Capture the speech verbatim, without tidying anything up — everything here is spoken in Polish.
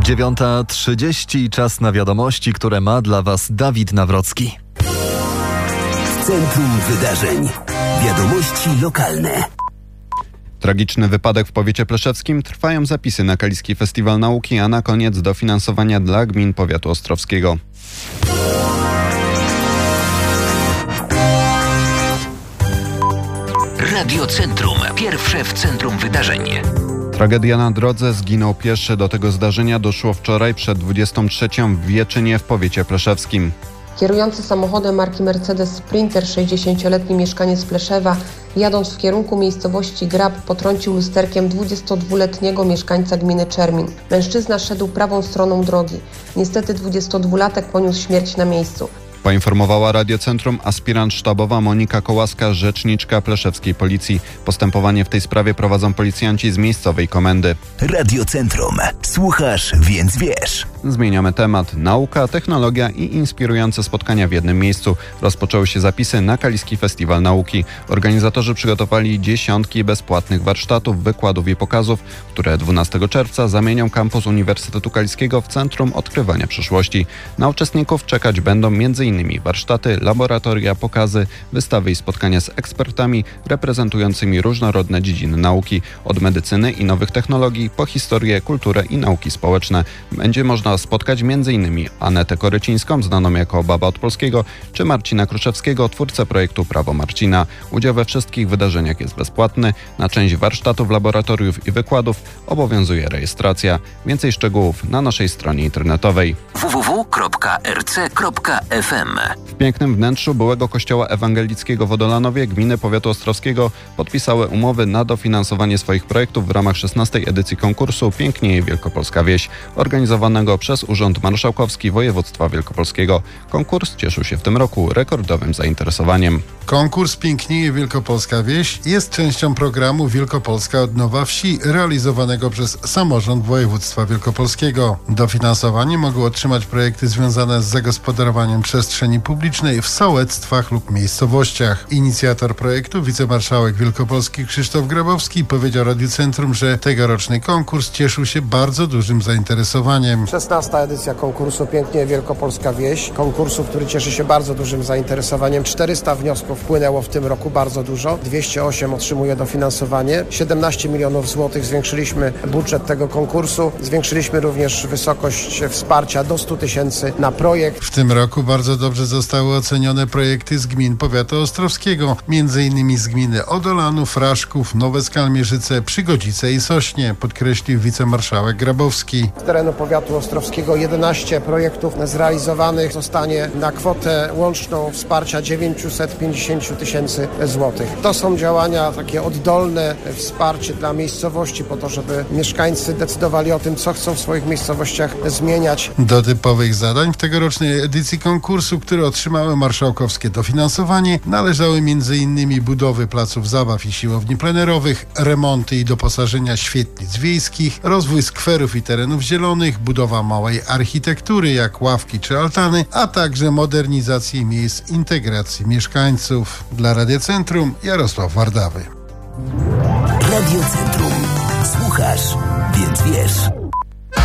dziewiąta trzydzieści, czas na wiadomości, które ma dla Was Dawid Nawrocki. W centrum wydarzeń. Wiadomości lokalne. Tragiczny wypadek w powiecie pleszewskim, trwają zapisy na Kaliski Festiwal Nauki, a na koniec dofinansowania dla gmin powiatu ostrowskiego. Radio Centrum. Pierwsze w centrum wydarzeń. Tragedia na drodze, zginął pieszy. Do tego zdarzenia doszło wczoraj przed dwudziestą trzecią w Wieczynie w powiecie pleszewskim. Kierujący samochodem marki Mercedes Sprinter, sześćdziesięcioletni mieszkaniec Pleszewa, jadąc w kierunku miejscowości Grab, potrącił lusterkiem dwudziestodwuletniego mieszkańca gminy Czermin. Mężczyzna szedł prawą stroną drogi. Niestety dwudziestodwulatek poniósł śmierć na miejscu. Poinformowała Radio Centrum aspirant sztabowa Monika Kołaska, rzeczniczka pleszewskiej policji. Postępowanie w tej sprawie prowadzą policjanci z miejscowej komendy. Radio Centrum. Słuchasz, więc wiesz. Zmieniamy temat. Nauka, technologia i inspirujące spotkania w jednym miejscu. Rozpoczęły się zapisy na Kaliski Festiwal Nauki. Organizatorzy przygotowali dziesiątki bezpłatnych warsztatów, wykładów i pokazów, które dwunastego czerwca zamienią kampus Uniwersytetu Kaliskiego w centrum odkrywania przyszłości. Na uczestników czekać będą m.in. warsztaty, laboratoria, pokazy, wystawy i spotkania z ekspertami reprezentującymi różnorodne dziedziny nauki, od medycyny i nowych technologii po historię, kulturę i nauki społeczne. Będzie można spotkać m.in. Anetę Korycińską, znaną jako Baba od Polskiego, czy Marcina Kruszewskiego, twórcę projektu Prawo Marcina. Udział we wszystkich wydarzeniach jest bezpłatny. Na część warsztatów, laboratoriów i wykładów obowiązuje rejestracja. Więcej szczegółów na naszej stronie internetowej w w w kropka r c kropka f m. W pięknym wnętrzu byłego kościoła ewangelickiego w Odolanowie gminy powiatu ostrowskiego podpisały umowy na dofinansowanie swoich projektów w ramach szesnastej edycji konkursu Pięknieje Wielkopolska Wieś, organizowanego przez Urząd Marszałkowski Województwa Wielkopolskiego. Konkurs cieszył się w tym roku rekordowym zainteresowaniem. Konkurs Pięknieje Wielkopolska Wieś jest częścią programu Wielkopolska od nowa wsi, realizowanego przez samorząd województwa wielkopolskiego. Dofinansowanie mogą otrzymać projekty związane z zagospodarowaniem przestrzeni publicznej w sołectwach lub miejscowościach. Inicjator projektu, wicemarszałek Wielkopolski Krzysztof Grabowski, powiedział Radiu Centrum, że tegoroczny konkurs cieszył się bardzo dużym zainteresowaniem. szesnasta edycja konkursu Pięknieje Wielkopolska Wieś. Konkursu, który cieszy się bardzo dużym zainteresowaniem. czterysta wniosków wpłynęło w tym roku, bardzo dużo. dwieście osiem otrzymuje dofinansowanie. siedemnaście milionów złotych zwiększyliśmy budżet tego konkursu. Zwiększyliśmy również wysokość wsparcia do stu tysięcy na projekt. W tym roku bardzo dobrze zostały ocenione projekty z gmin powiatu ostrowskiego, między innymi z gminy Odolanów, Fraszków, Nowe Skalmierzyce, Przygodzice i Sośnie, podkreślił wicemarszałek Grabowski. Z terenu powiatu ostrowskiego jedenaście projektów zrealizowanych zostanie na kwotę łączną wsparcia dziewięćset pięćdziesiąt tysięcy złotych. To są działania takie oddolne, wsparcie dla miejscowości po to, żeby mieszkańcy decydowali o tym, co chcą w swoich miejscowościach zmieniać. Do typowych zadań w tegorocznej edycji konkursu, które otrzymały marszałkowskie dofinansowanie, należały m.in. budowy placów zabaw i siłowni plenerowych, remonty i doposażenia świetlic wiejskich, rozwój skwerów i terenów zielonych, budowa małej architektury jak ławki czy altany, a także modernizacji miejsc integracji mieszkańców. Dla Radia Centrum Jarosław Wardawy. Radio Centrum. Słuchasz, więc wiesz.